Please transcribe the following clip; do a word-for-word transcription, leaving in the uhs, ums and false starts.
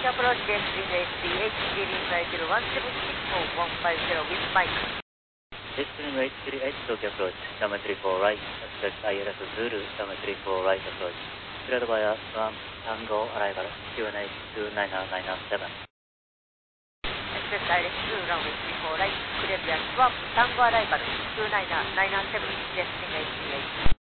Approach, approach, descending H D H, dealing vehicle one seven six four one five zero with Mike. Descending H three H, Tokyo approach, number three four right, expect I L S Zulu, number three four right approach. Cleared via one Tango arrival, Q N H two nine nine seven. Expect I L S Zulu, runway three four right, cleared via one Tango arrival, two nine nine seven, descending H three H.